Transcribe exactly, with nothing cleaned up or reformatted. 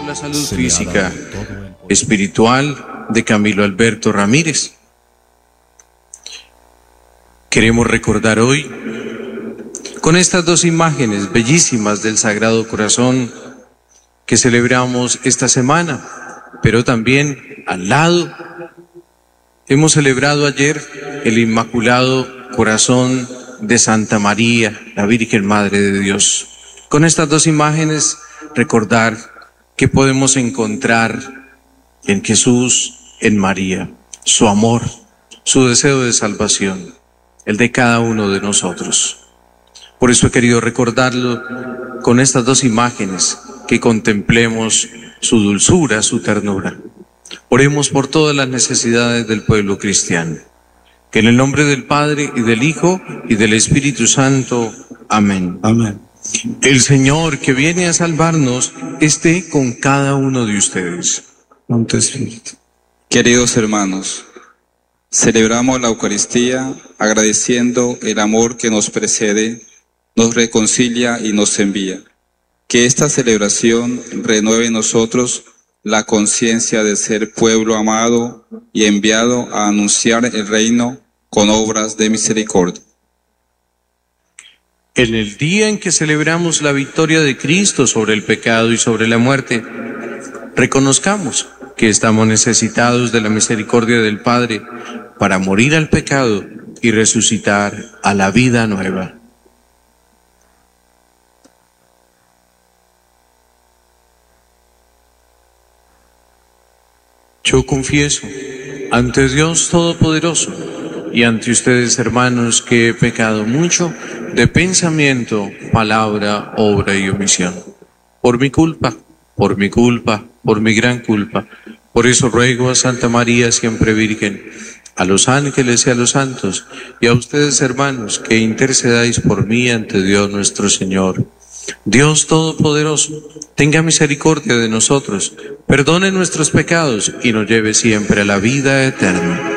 la salud física, espiritual de Camilo Alberto Ramírez. Queremos recordar hoy, con estas dos imágenes bellísimas del Sagrado Corazón que celebramos esta semana, pero también al lado hemos celebrado ayer el Inmaculado Corazón de Santa María, la Virgen Madre de Dios. Con estas dos imágenes recordar que podemos encontrar en Jesús, en María, su amor, su deseo de salvación, el de cada uno de nosotros. Por eso he querido recordarlo con estas dos imágenes, que contemplemos su dulzura, su ternura. Oremos por todas las necesidades del pueblo cristiano. Que en el nombre del Padre, y del Hijo, y del Espíritu Santo. Amén. Amén. El Señor que viene a salvarnos esté con cada uno de ustedes. Con tu espíritu. Queridos hermanos, celebramos la Eucaristía agradeciendo el amor que nos precede, nos reconcilia y nos envía. Que esta celebración renueve en nosotros la conciencia de ser pueblo amado y enviado a anunciar el reino con obras de misericordia. En el día en que celebramos la victoria de Cristo sobre el pecado y sobre la muerte, reconozcamos que estamos necesitados de la misericordia del Padre para morir al pecado y resucitar a la vida nueva. Yo confieso ante Dios Todopoderoso y ante ustedes, hermanos, que he pecado mucho de pensamiento, palabra, obra y omisión. Por mi culpa, por mi culpa, por mi gran culpa. Por eso ruego a Santa María, siempre Virgen, a los ángeles y a los santos, y a ustedes, hermanos, que intercedáis por mí ante Dios nuestro Señor. Dios Todopoderoso, tenga misericordia de nosotros, perdone nuestros pecados y nos lleve siempre a la vida eterna.